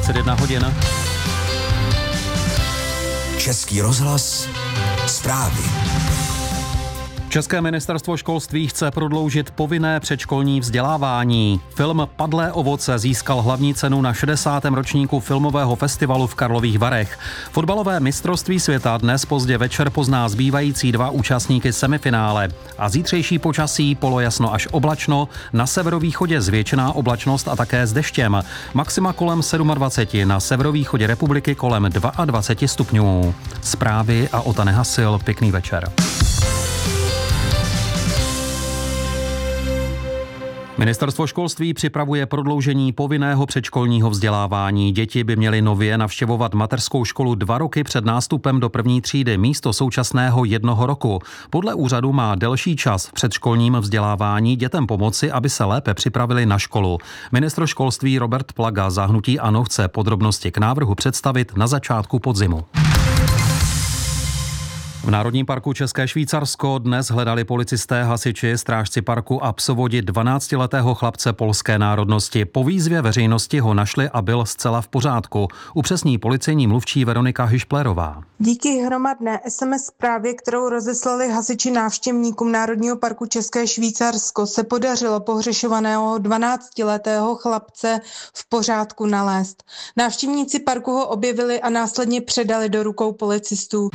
21 hodin. Český rozhlas, zprávy. České ministerstvo školství chce prodloužit povinné předškolní vzdělávání. Film Padlé ovoce získal hlavní cenu na 60. ročníku filmového festivalu v Karlových Varech. Fotbalové mistrovství světa dnes pozdě večer pozná zbývající 2 účastníky semifinále. A zítřejší počasí polojasno až oblačno, na severovýchodě zvětšená oblačnost a také s deštěm. Maxima kolem 27, na severovýchodě republiky kolem 22 stupňů. Zprávy a Ota Nehasil, pěkný večer. Ministerstvo školství připravuje prodloužení povinného předškolního vzdělávání. Děti by měly nově navštěvovat mateřskou školu 2 roky před nástupem do první třídy místo současného 1 roku. Podle úřadu má delší čas v předškolním vzdělávání dětem pomoci, aby se lépe připravili na školu. Ministr školství Robert Plaga za hnutí ANO chce podrobnosti k návrhu představit na začátku podzimu. V Národním parku České Švýcarsko dnes hledali policisté, hasiči, strážci parku a psovodi 12letého chlapce polské národnosti. Po výzvě veřejnosti ho našli a byl zcela v pořádku. Upřesní policejní mluvčí Veronika Hyšplérová. Díky hromadné SMS zprávě, kterou rozeslali hasiči návštěvníkům Národního parku České Švýcarsko, se podařilo pohřešovaného 12letého chlapce v pořádku nalézt. Návštěvníci parku ho objevili a následně předali do rukou policistů.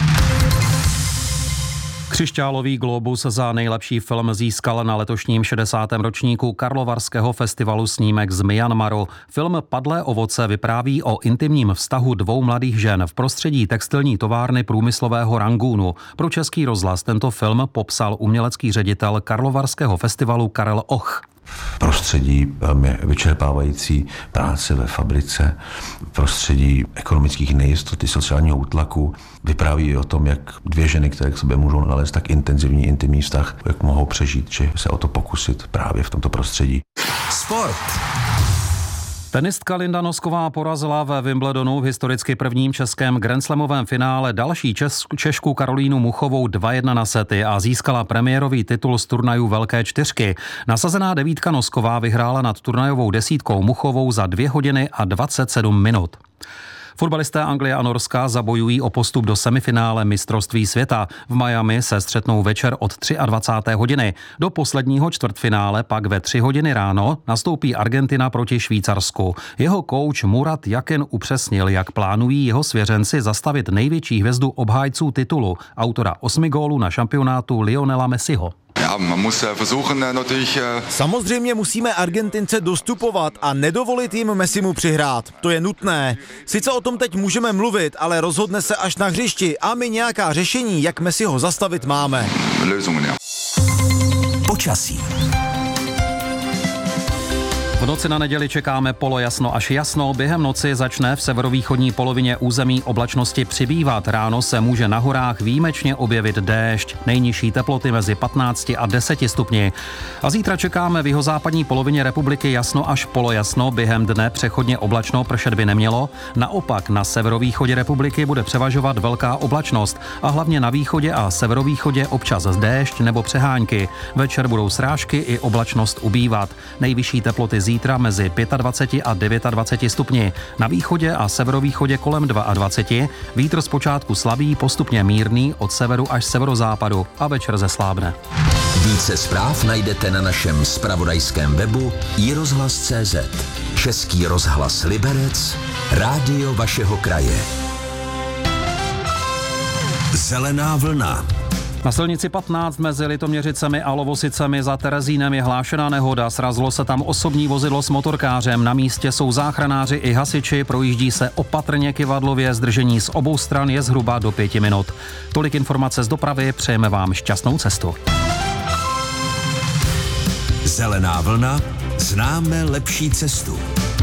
Křišťálový glóbus za nejlepší film získal na letošním 60. ročníku Karlovarského festivalu snímek z Myanmaru. Film Padlé ovoce vypráví o intimním vztahu 2 mladých žen v prostředí textilní továrny průmyslového Rangúnu. Pro Český rozhlas tento film popsal umělecký ředitel Karlovarského festivalu Karel Och. Prostředí velmi vyčerpávající práce ve fabrice, prostředí ekonomických nejistot, sociálního útlaku. Vypráví o tom, jak 2 ženy, které k sobě můžou nalézt tak intenzivní intimní vztah, jak mohou přežít, či se o to pokusit právě v tomto prostředí. Sport. Tenistka Linda Nosková porazila ve Wimbledonu v historicky prvním českém grandslamovém finále další Češku Karolínu Muchovou 2-1 na sety a získala premiérový titul z turnaju Velké 4. Nasazená 9 Nosková vyhrála nad turnajovou 10 Muchovou za 2 hodiny a 27 minut. Fotbalisté Anglie a Norska zabojují o postup do semifinále mistrovství světa. V Miami se střetnou večer od 23. hodiny. Do posledního čtvrtfinále pak ve 3 hodiny ráno nastoupí Argentina proti Švýcarsku. Jeho kouč Murat Yakin upřesnil, jak plánují jeho svěřenci zastavit největší hvězdu obhájců titulu, autora 8 gólů na šampionátu Lionela Messiho. Samozřejmě musíme Argentince dostupovat a nedovolit jim Messimu přihrát. To je nutné. Sice o tom teď můžeme mluvit, ale rozhodne se až na hřišti a my nějaká řešení, jak Messiho zastavit, máme. Počasí. V noci na neděli čekáme polojasno až jasno. Během noci začne v severovýchodní polovině území oblačnosti přibývat. Ráno se může na horách výjimečně objevit déšť. Nejnižší teploty mezi 15 a 10 stupni. A zítra čekáme v jihozápadní polovině republiky jasno až polojasno. Během dne přechodně oblačno, pršet by nemělo. Naopak na severovýchodě republiky bude převažovat velká oblačnost. A hlavně na východě a severovýchodě občas déšť nebo přehánky. Večer budou srážky i oblačnost ubývat. Nejvyšší teploty zítra mezi 25 a 29 stupni. Na východě a severovýchodě kolem 22. Vítr zpočátku slabý, postupně mírný od severu až severozápadu a večer zeslábne. Více zpráv najdete na našem zpravodajském webu iRozhlas.cz. Český rozhlas Liberec, rádio vašeho kraje. Zelená vlna. Na silnici 15 mezi Litoměřicemi a Lovosicemi za Terezínem je hlášená nehoda. Srazilo se tam osobní vozidlo s motorkářem. Na místě jsou záchranáři i hasiči. Projíždí se opatrně kyvadlově. Zdržení z obou stran je zhruba do 5 minut. Tolik informace z dopravy. Přejeme vám šťastnou cestu. Zelená vlna. Známe lepší cestu.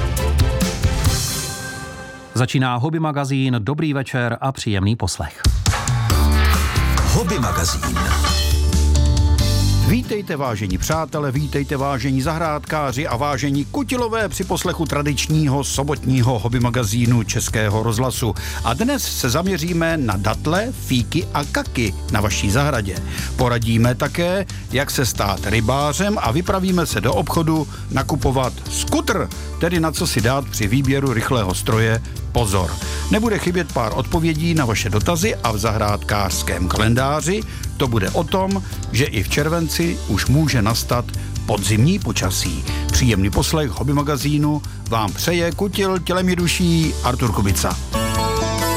Začíná Hobby magazín. Dobrý večer a příjemný poslech. Hobby magazín. Vítejte vážení přátelé, vítejte vážení zahrádkáři a vážení kutilové při poslechu tradičního sobotního hobby magazínu Českého rozhlasu. A dnes se zaměříme na datle, fíky a kaky na vaší zahradě. Poradíme také, jak se stát rybářem a vypravíme se do obchodu nakupovat skutr, tedy na co si dát při výběru rychlého stroje pozor. Nebude chybět pár odpovědí na vaše dotazy a v zahrádkářském kalendáři to bude o tom, že i v červenci už může nastat podzimní počasí. Příjemný poslech hobby magazínu vám přeje kutil tělem i duší Artur Kubica.